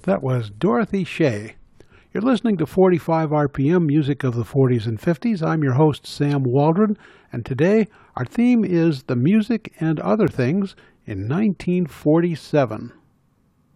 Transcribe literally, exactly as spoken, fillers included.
That was Dorothy Shea. You're listening to forty-five R P M, music of the forties and fifties. I'm your host, Sam Waldron, and today our theme is the music and other things in nineteen forty-seven.